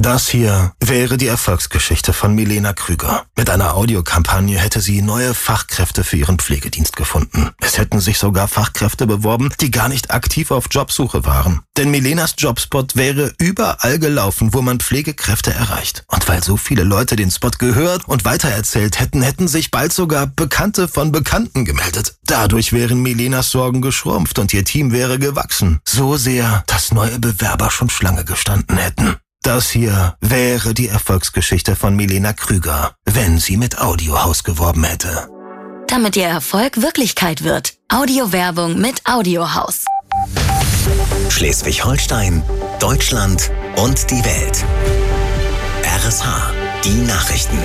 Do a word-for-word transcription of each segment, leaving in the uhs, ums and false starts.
Das hier wäre die Erfolgsgeschichte von Milena Krüger. Mit einer Audiokampagne hätte sie neue Fachkräfte für ihren Pflegedienst gefunden. Es hätten sich sogar Fachkräfte beworben, die gar nicht aktiv auf Jobsuche waren. Denn Milenas Jobspot wäre überall gelaufen, wo man Pflegekräfte erreicht. Und weil so viele Leute den Spot gehört und weitererzählt hätten, hätten sich bald sogar Bekannte von Bekannten gemeldet. Dadurch wären Milenas Sorgen geschrumpft und ihr Team wäre gewachsen. So sehr, dass neue Bewerber schon Schlange gestanden hätten. Das hier wäre die Erfolgsgeschichte von Milena Krüger, wenn sie mit Audiohaus geworben hätte. Damit ihr Erfolg Wirklichkeit wird. Audiowerbung mit Audiohaus. Schleswig-Holstein, Deutschland und die Welt. R S H, die Nachrichten.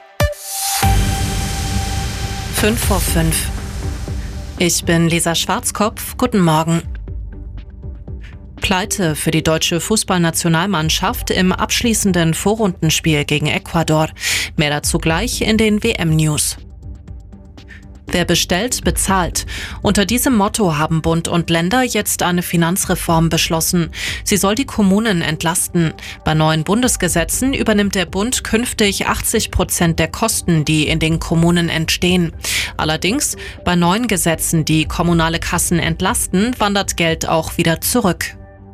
Fünf vor fünf. Ich bin Lisa Schwarzkopf. Guten Morgen. Pleite für die deutsche Fußballnationalmannschaft im abschließenden Vorrundenspiel gegen Ecuador. Mehr dazu gleich in den W M-News. Wer bestellt, bezahlt. Unter diesem Motto haben Bund und Länder jetzt eine Finanzreform beschlossen. Sie soll die Kommunen entlasten. Bei neuen Bundesgesetzen übernimmt der Bund künftig achtzig Prozent der Kosten, die in den Kommunen entstehen. Allerdings, bei neuen Gesetzen, die kommunale Kassen entlasten, wandert Geld auch wieder zurück.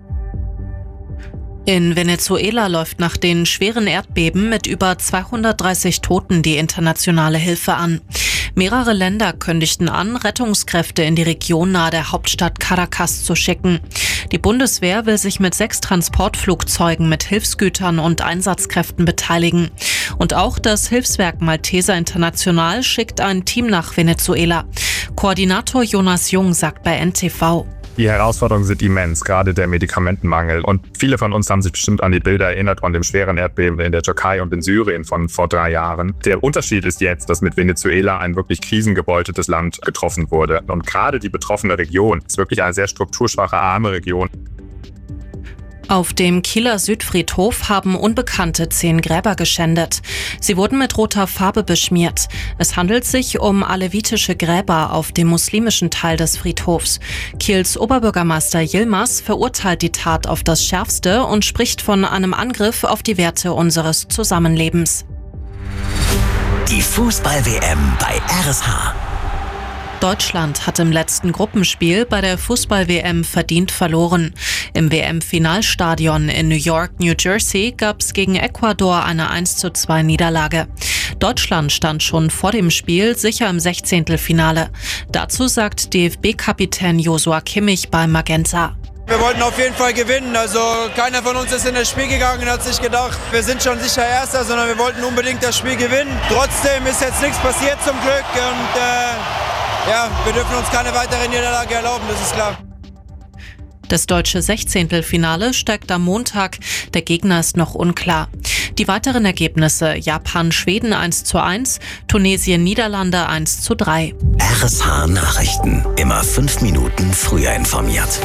In Venezuela läuft nach den schweren Erdbeben mit über zweihundertdreißig Toten die internationale Hilfe an. Mehrere Länder kündigten an, Rettungskräfte in die Region nahe der Hauptstadt Caracas zu schicken. Die Bundeswehr will sich mit sechs Transportflugzeugen mit Hilfsgütern und Einsatzkräften beteiligen. Und auch das Hilfswerk Malteser International schickt ein Team nach Venezuela. Koordinator Jonas Jung sagt bei N T V: Die Herausforderungen sind immens, gerade der Medikamentenmangel. Und viele von uns haben sich bestimmt an die Bilder erinnert von dem schweren Erdbeben in der Türkei und in Syrien von vor drei Jahren. Der Unterschied ist jetzt, dass mit Venezuela ein wirklich krisengebeuteltes Land getroffen wurde. Und gerade die betroffene Region ist wirklich eine sehr strukturschwache, arme Region. Auf dem Kieler Südfriedhof haben Unbekannte zehn Gräber geschändet. Sie wurden mit roter Farbe beschmiert. Es handelt sich um alevitische Gräber auf dem muslimischen Teil des Friedhofs. Kiels Oberbürgermeister Yilmaz verurteilt die Tat auf das Schärfste und spricht von einem Angriff auf die Werte unseres Zusammenlebens. Die Fußball-W M bei R S H. Deutschland hat im letzten Gruppenspiel bei der Fußball-W M verdient verloren. Im W M-Finalstadion in New York, New Jersey gab es gegen Ecuador eine eins zu zwei Niederlage. Deutschland stand schon vor dem Spiel sicher im Sechzehntelfinale. Dazu sagt D F B-Kapitän Joshua Kimmich bei Magenta: Wir wollten auf jeden Fall gewinnen. Also keiner von uns ist in das Spiel gegangen und hat sich gedacht, wir sind schon sicher Erster, sondern wir wollten unbedingt das Spiel gewinnen. Trotzdem ist jetzt nichts passiert zum Glück und äh, ja, wir dürfen uns keine weitere Niederlage erlauben, das ist klar. Das deutsche Sechzehntelfinale steigt am Montag. Der Gegner ist noch unklar. Die weiteren Ergebnisse: Japan-Schweden eins zu eins, Tunesien-Niederlande eins zu drei. R S H Nachrichten. Immer fünf Minuten früher informiert.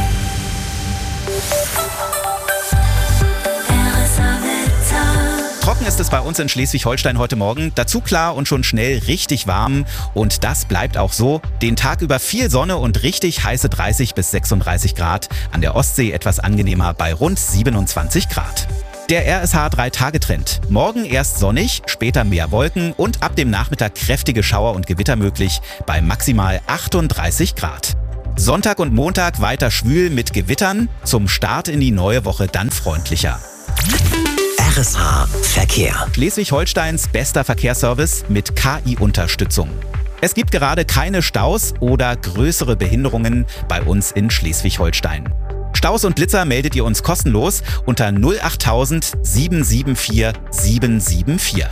Trocken ist es bei uns in Schleswig-Holstein heute Morgen. Dazu klar und schon schnell richtig warm. Und das bleibt auch so. Den Tag über viel Sonne und richtig heiße dreißig bis sechsunddreißig Grad. An der Ostsee etwas angenehmer bei rund siebenundzwanzig Grad. Der R S H drei Tage Trend. Morgen erst sonnig, später mehr Wolken und ab dem Nachmittag kräftige Schauer und Gewitter möglich bei maximal achtunddreißig Grad. Sonntag und Montag weiter schwül mit Gewittern. Zum Start in die neue Woche dann freundlicher. R S H Verkehr. Schleswig-Holsteins bester Verkehrsservice mit K I-Unterstützung. Es gibt gerade keine Staus oder größere Behinderungen bei uns in Schleswig-Holstein. Staus und Blitzer meldet ihr uns kostenlos unter null acht tausend sieben sieben vier sieben sieben vier.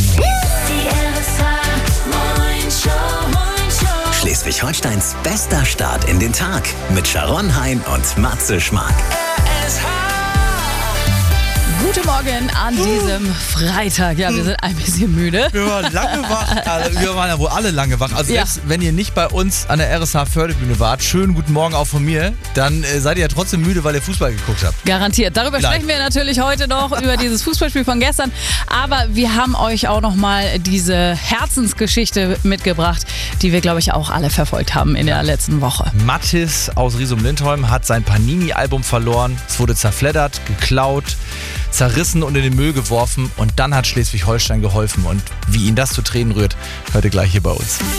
Schleswig-Holsteins bester Start in den Tag mit Sharon Hein und Matze Schmark. Guten Morgen an diesem Freitag. Ja, wir sind ein bisschen müde. Wir waren lange wach. Also, wir waren ja wohl alle lange wach. Also selbst ja. wenn ihr nicht bei uns an der R S H-Förderbühne wart, schönen guten Morgen auch von mir, dann äh, seid ihr ja trotzdem müde, weil ihr Fußball geguckt habt. Garantiert. Darüber Vielleicht. sprechen wir natürlich heute noch, über dieses Fußballspiel von gestern. Aber wir haben euch auch noch mal diese Herzensgeschichte mitgebracht, die wir, glaube ich, auch alle verfolgt haben in der letzten Woche. Mattis aus Riesum-Lindholm hat sein Panini-Album verloren. Es wurde zerfleddert, geklaut. zerrissen und in den Müll geworfen und dann hat Schleswig-Holstein geholfen. Und wie ihn das zu Tränen rührt, hört ihr gleich hier bei uns.